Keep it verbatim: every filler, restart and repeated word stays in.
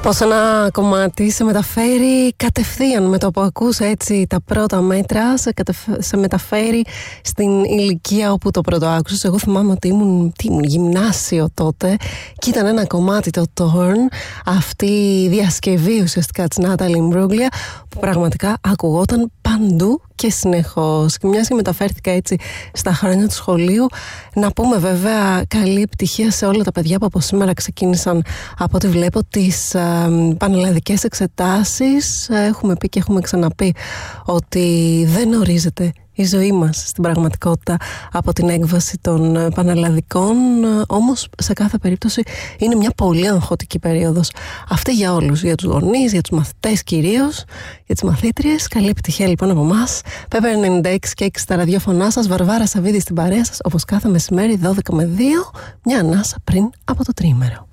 Πως ένα κομμάτι σε μεταφέρει κατευθείαν με το που ακούς έτσι τα πρώτα μέτρα, σε, κατεφ... σε μεταφέρει στην ηλικία όπου το πρώτο άκουσες. Εγώ θυμάμαι ότι ήμουν, τι ήμουν γυμνάσιο τότε και ήταν ένα κομμάτι, το Torn, αυτή η διασκευή ουσιαστικά της Natalie Imbruglia, που πραγματικά ακουγόταν παντού και συνεχώς. Και μιας και μεταφέρθηκα έτσι στα χρόνια του σχολείου, να πούμε βέβαια καλή επιτυχία σε όλα τα παιδιά που από σήμερα ξεκίνησαν, από ό,τι βλέπω, τις ε, πανελλαδικές εξετάσεις. Έχουμε πει και έχουμε ξαναπεί ότι δεν ορίζεται η ζωή μας στην πραγματικότητα από την έκβαση των πανελλαδικών, όμως σε κάθε περίπτωση είναι μια πολύ αγχωτική περίοδος αυτή για όλους, για τους γονείς, για τους μαθητές κυρίως, για τις μαθήτριες. Καλή επιτυχία λοιπόν από εμάς. Πέπερ ενενήντα έξι και έξι στα ραδιόφωνά σας, Βαρβάρα Σαββίδη στην παρέα σας, όπως κάθε μεσημέρι δώδεκα με δύο, μια ανάσα πριν από το τριήμερο.